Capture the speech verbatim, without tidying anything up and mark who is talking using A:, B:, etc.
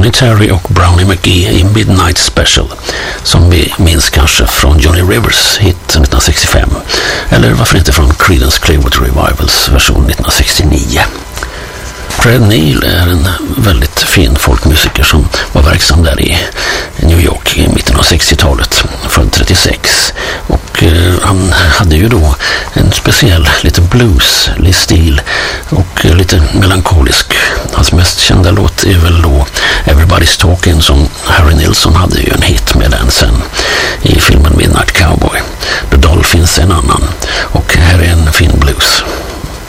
A: Sonny Terry och Brownie McGee i Midnight Special, som vi minns kanske från Johnny Rivers hit nittonhundrasextiofem, eller varför inte från Creedence Clearwater Revivals version nittonhundrasextionio. Fred Neil är en väldigt fin folkmusiker som var verksam där i New York i mitten av sextiotalet, född trettiosex, och eh, han hade ju då en speciell lite blueslig stil och eh, lite melankolisk. Hans mest kända låt är väl då Everybody's Talking, som Harry Nilsson hade ju en hit med den sen i filmen Midnight Cowboy. The Dolphins en annan, och